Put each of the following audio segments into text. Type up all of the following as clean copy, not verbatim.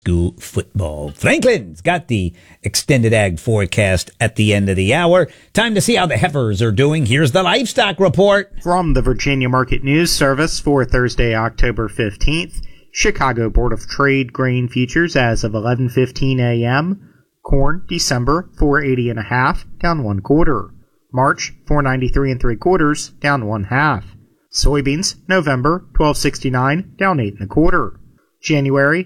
school football. Franklin's got the extended ag forecast at the end of the hour. Time to see how the heifers are doing. Here's the livestock report. From the Virginia Market News Service for Thursday, October 15th, Chicago Board of Trade grain futures as of 11:15 a.m. Corn, December, 480.5, down 1/4. March, 493 3/4, down 1/2. Soybeans, November, 1269, down 8 1/4. January,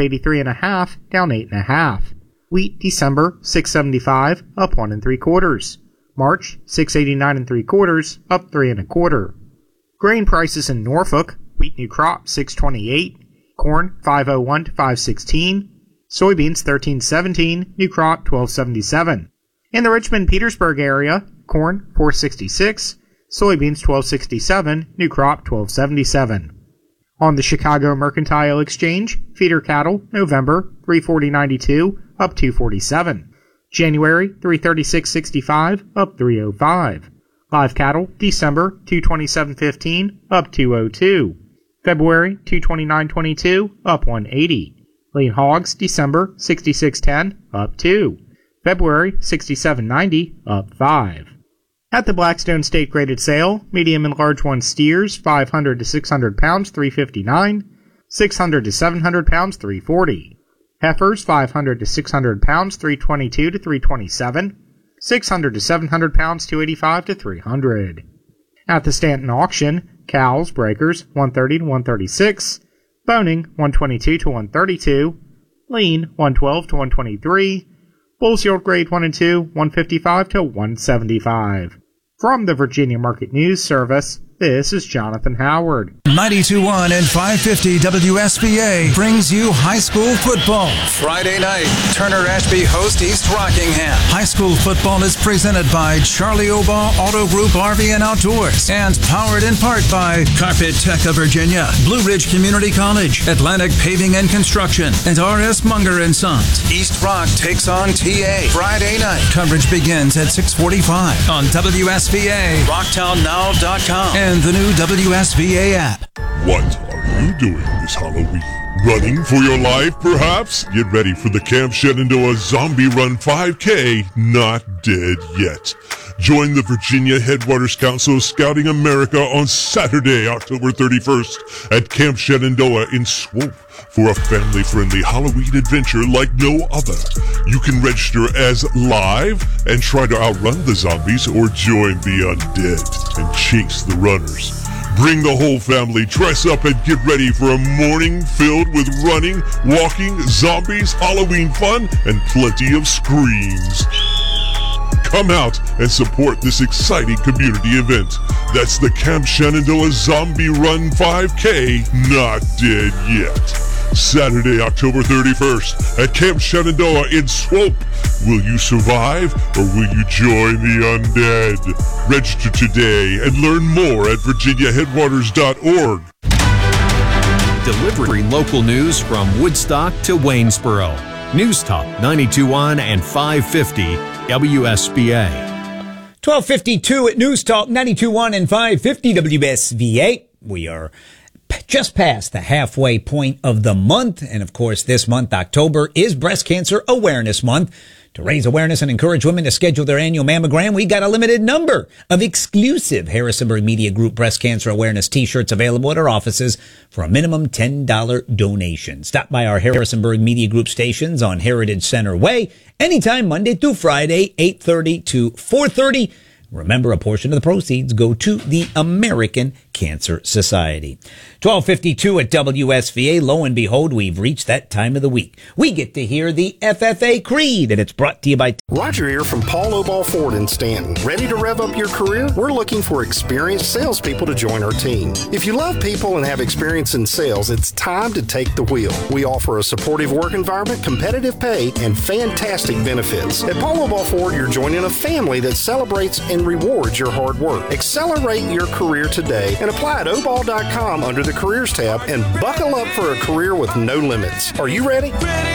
1283.5, down 8 1/2. Wheat, December, 675, up 1 3/4. March, 689 3/4, up 3 1/4. Grain prices in Norfolk: wheat new crop 628, corn 501 to 516, soybeans 1317, new crop 1277. In the Richmond-Petersburg area, corn 466, soybeans 1267, new crop 1277. On the Chicago Mercantile Exchange, feeder cattle, November, 340.92, up 247. January, 336.65, up 305. Live cattle, December, 227.15, up 202. February, 229.22, up 180. Lean hogs, December, 66.10, up 2. February, 67.90, up 5. At the Blackstone State Graded Sale, medium and large one steers, 500 to 600 pounds, $359. 600 to 700 pounds, $340. Heifers, 500 to 600 pounds, $322 to $327. 600 to 700 pounds, $285 to $300. At the Stanton auction, cows, breakers, 130 to 136. Boning, 122 to 132. Lean, 112 to 123. Bulls Yield Grade 1 and 2, 155 to 175. From the Virginia Market News Service, this is Jonathan Howard. 92.1 and 550 WSBA brings you high school football. Friday night, Turner Ashby hosts East Rockingham. High school football is presented by Charlie Obaugh Auto Group RV and Outdoors and powered in part by Carpet Tech of Virginia, Blue Ridge Community College, Atlantic Paving and Construction, and R.S. Munger & Sons. East Rock takes on TA Friday night. Coverage begins at 6:45 on WSBA, RocktownNow.com, and the new WSBA app. What are you doing this Halloween? Running for your life, perhaps? Get ready for the Camp Shenandoah Zombie Run 5K, Not Dead Yet. Join the Virginia Headwaters Council Scouting America on Saturday, October 31st at Camp Shenandoah in Swope for a family-friendly Halloween adventure like no other. You can register as live and try to outrun the zombies or join the undead and chase the runners. Bring the whole family, dress up, and get ready for a morning filled with running, walking, zombies, Halloween fun, and plenty of screams. Come out and support this exciting community event. That's the Camp Shenandoah Zombie Run 5K, Not Dead Yet. Saturday, October 31st at Camp Shenandoah in Swope. Will you survive or will you join the undead? Register today and learn more at virginiaheadwaters.org. Delivering local news from Woodstock to Waynesboro. News Talk 92.1 and 550 WSBA. 12:52 at News Talk 92.1 and 550 WSBA. We are just past the halfway point of the month. And of course, this month, October, is Breast Cancer Awareness Month. To raise awareness and encourage women to schedule their annual mammogram, we got a limited number of exclusive Harrisonburg Media Group Breast Cancer Awareness t-shirts available at our offices for a minimum $10 donation. Stop by our Harrisonburg Media Group stations on Heritage Center Way anytime Monday through Friday, 8:30 to 4:30. Remember, a portion of the proceeds go to the American Cancer Society. 12:52 at WSVA. Lo and behold, we've reached that time of the week. We get to hear the FFA Creed, and it's brought to you by Roger here from Paul Obaugh Ford in Stanton. Ready to rev up your career? We're looking for experienced salespeople to join our team. If you love people and have experience in sales, it's time to take the wheel. We offer a supportive work environment, competitive pay, and fantastic benefits. At Paul Obaugh Ford, you're joining a family that celebrates and rewards your hard work. Accelerate your career today and apply at obaugh.com under the Careers tab and buckle up for a career with no limits. Are you ready?